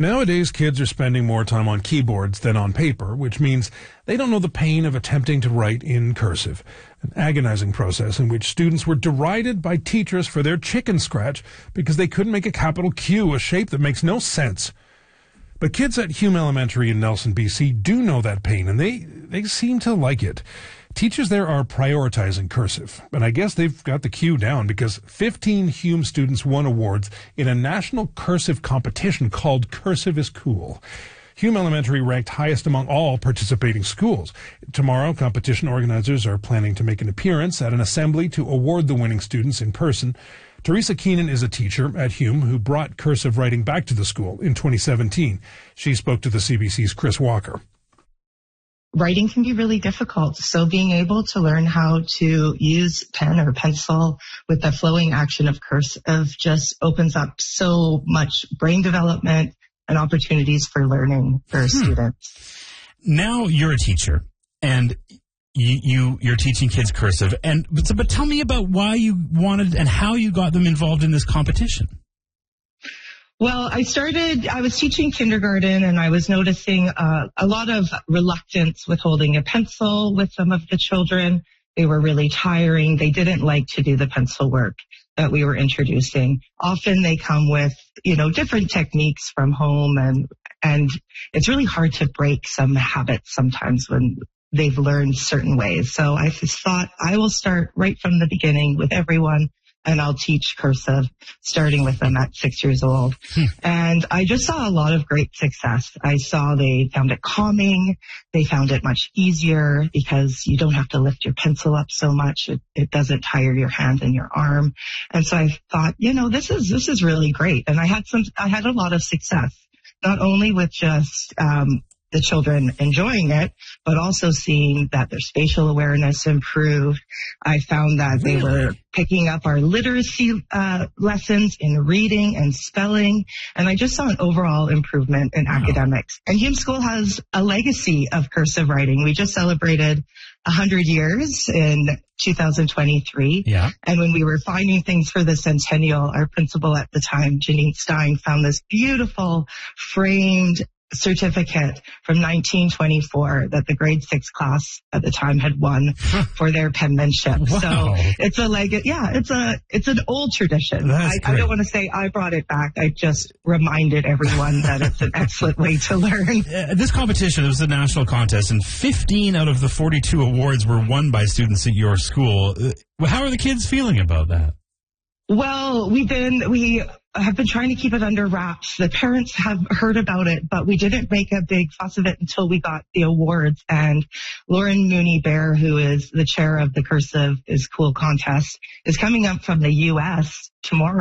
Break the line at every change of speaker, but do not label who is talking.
Nowadays, kids are spending more time on keyboards than on paper, which means they don't know the pain of attempting to write in cursive, an agonizing process in which students were derided by teachers for their chicken scratch because they couldn't make a capital Q, a shape that makes no sense. But kids at Hume Elementary in Nelson, BC do know that pain, and they seem to like it. Teachers there are prioritizing cursive, and I guess they've got the Q down because 15 Hume students won awards in a national cursive competition called Cursive is Cool. Hume Elementary ranked highest among all participating schools. Tomorrow, competition organizers are planning to make an appearance at an assembly to award the winning students in person. Teresa Keenan is a teacher at Hume who brought cursive writing back to the school in 2017. She spoke to the CBC's Chris Walker.
Writing can be really difficult, so being able to learn how to use pen or pencil with the flowing action of cursive just opens up so much brain development and opportunities for learning for students.
Now you're a teacher, and you're teaching kids cursive, but tell me about why you wanted and how you got them involved in this competition.
Well, I was teaching kindergarten, and I was noticing a lot of reluctance with holding a pencil with some of the children. They were really tiring. They didn't like to do the pencil work that we were introducing. Often they come with, different techniques from home, and it's really hard to break some habits sometimes when they've learned certain ways. So I just thought I will start right from the beginning with everyone, and I'll teach cursive, starting with them at 6 years old. And I just saw a lot of great success. I saw they found it calming. They found it much easier because you don't have to lift your pencil up so much. It doesn't tire your hand and your arm. And so I thought, this is really great. And I had a lot of success, not only with just, the children enjoying it, but also seeing that their spatial awareness improved. I found that they were picking up our literacy lessons in reading and spelling, and I just saw an overall improvement in academics. And Hume School has a legacy of cursive writing. We just celebrated 100 years in 2023. Yeah. And when we were finding things for the centennial, our principal at the time, Janine Stein, found this beautiful framed certificate from 1924 that the grade 6 class at the time had won for their penmanship. Wow. So it's it's an old tradition. I don't want to say I brought it back. I just reminded everyone that it's an excellent way to learn.
This competition, it was a national contest, and 15 out of the 42 awards were won by students at your school. How are the kids feeling about that?
Well, we have been trying to keep it under wraps. The parents have heard about it, but we didn't make a big fuss of it until we got the awards. And Lauren Mooney-Bear, who is the chair of the Cursive is Cool contest, is coming up from the U.S. tomorrow.